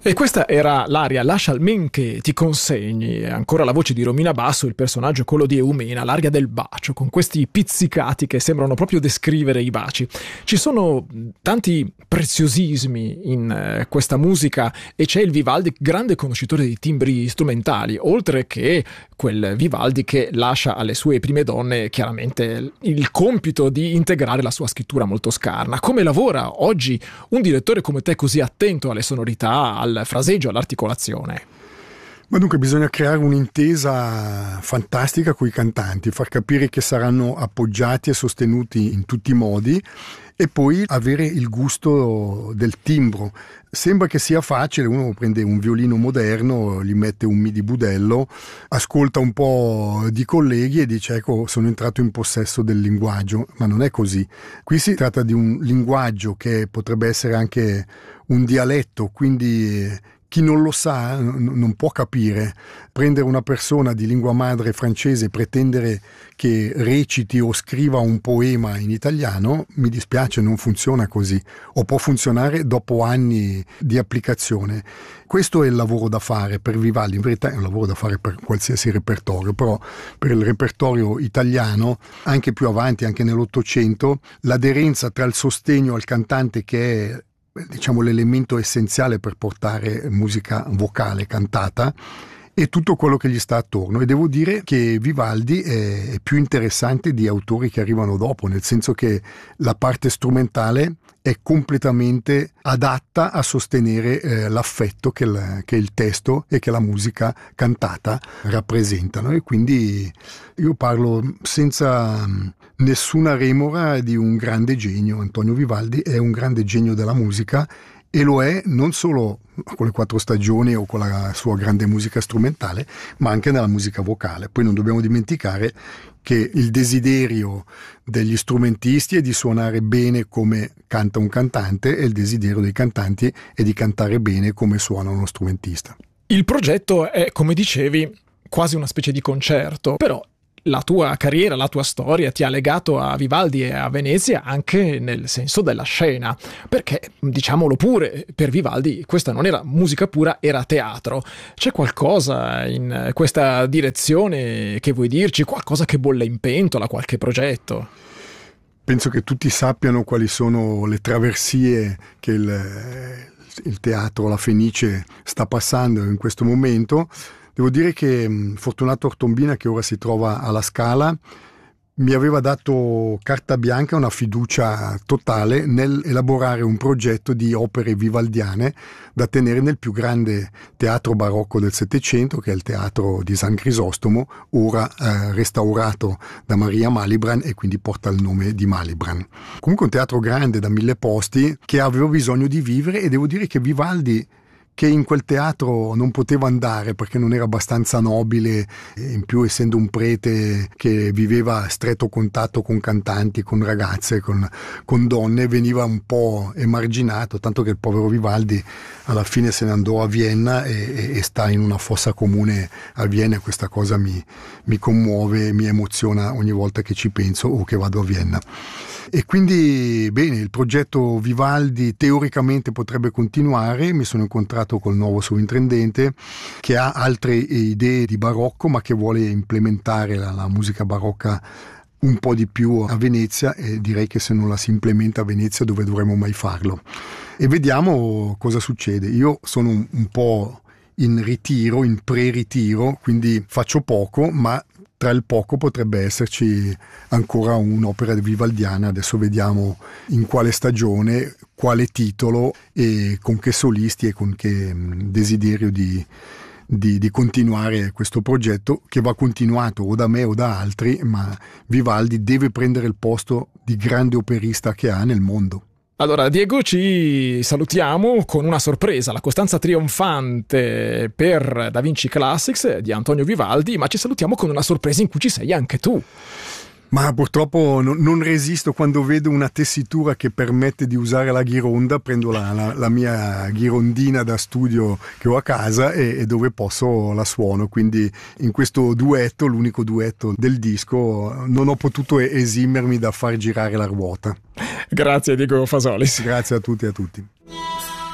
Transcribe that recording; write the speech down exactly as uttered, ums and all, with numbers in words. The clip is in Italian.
E questa era l'aria Lascia almen che ti consegni, ancora la voce di Romina Basso, il personaggio quello di Eumena, l'aria del bacio, con questi pizzicati che sembrano proprio descrivere i baci. Ci sono tanti preziosismi in eh, questa musica e c'è il Vivaldi, grande conoscitore di timbri strumentali, oltre che quel Vivaldi che lascia alle sue prime donne chiaramente il compito di integrare la sua scrittura molto scarna. Come lavora oggi un direttore come te così attento alle sonorità, al fraseggio, all'articolazione? Ma dunque bisogna creare un'intesa fantastica con i cantanti, far capire che saranno appoggiati e sostenuti in tutti i modi e poi avere il gusto del timbro. Sembra che sia facile, uno prende un violino moderno, gli mette un mi di budello, ascolta un po' di colleghi e dice ecco sono entrato in possesso del linguaggio, ma non è così. Qui si tratta di un linguaggio che potrebbe essere anche un dialetto, quindi chi non lo sa non può capire. Prendere una persona di lingua madre francese e pretendere che reciti o scriva un poema in italiano, mi dispiace, non funziona così, o può funzionare dopo anni di applicazione. Questo è il lavoro da fare per Vivaldi, in verità è un lavoro da fare per qualsiasi repertorio, però per il repertorio italiano, anche più avanti, anche nell'Ottocento, l'aderenza tra il sostegno al cantante, che è diciamo l'elemento essenziale per portare musica vocale cantata, e tutto quello che gli sta attorno. E devo dire che Vivaldi è più interessante di autori che arrivano dopo, nel senso che la parte strumentale è completamente adatta a sostenere eh, l'affetto che, la, che il testo e che la musica cantata rappresentano, e quindi io parlo senza nessuna remora di un grande genio. Antonio Vivaldi è un grande genio della musica, e lo è non solo con le quattro stagioni o con la sua grande musica strumentale, ma anche nella musica vocale. Poi non dobbiamo dimenticare che il desiderio degli strumentisti è di suonare bene come canta un cantante, e il desiderio dei cantanti è di cantare bene come suona uno strumentista. Il progetto è, come dicevi, quasi una specie di concerto, però la tua carriera, la tua storia ti ha legato a Vivaldi e a Venezia anche nel senso della scena, perché, diciamolo pure, per Vivaldi questa non era musica pura, era teatro. C'è qualcosa in questa direzione che vuoi dirci? Qualcosa che bolle in pentola, qualche progetto? Penso che tutti sappiano quali sono le traversie che il, il teatro La Fenice sta passando in questo momento. Devo dire che Fortunato Ortombina, che ora si trova alla Scala, mi aveva dato carta bianca, una fiducia totale nel elaborare un progetto di opere vivaldiane da tenere nel più grande teatro barocco del Settecento, che è il teatro di San Crisostomo, ora eh, restaurato da Maria Malibran e quindi porta il nome di Malibran. Comunque un teatro grande da mille posti che aveva bisogno di vivere, e devo dire che Vivaldi, che in quel teatro non poteva andare perché non era abbastanza nobile, in più essendo un prete che viveva a stretto contatto con cantanti, con ragazze, con, con donne, veniva un po' emarginato, tanto che il povero Vivaldi alla fine se ne andò a Vienna e, e sta in una fossa comune a Vienna, e questa cosa mi, mi commuove, mi emoziona ogni volta che ci penso o che vado a Vienna. E quindi bene, il progetto Vivaldi teoricamente potrebbe continuare. Mi sono incontrato col nuovo sovrintendente che ha altre idee di barocco, ma che vuole implementare la, la musica barocca un po' di più a Venezia, e direi che se non la si implementa a Venezia dove dovremmo mai farlo. E vediamo cosa succede. Io sono un, un po' in ritiro, in pre-ritiro, quindi faccio poco, ma tra il poco potrebbe esserci ancora un'opera vivaldiana. Adesso vediamo in quale stagione, quale titolo e con che solisti e con che desiderio di, di, di continuare questo progetto, che va continuato o da me o da altri, ma Vivaldi deve prendere il posto di grande operista che ha nel mondo. Allora, Diego, ci salutiamo con una sorpresa, la costanza trionfante per Da Vinci Classics di Antonio Vivaldi, ma ci salutiamo con una sorpresa in cui ci sei anche tu. Ma purtroppo no, non resisto quando vedo una tessitura che permette di usare la ghironda, prendo la, la, la mia ghirondina da studio che ho a casa e, e dove posso la suono, quindi in questo duetto, l'unico duetto del disco, non ho potuto esimermi da far girare la ruota. Grazie Diego Fasolis. Grazie a tutti e a tutti.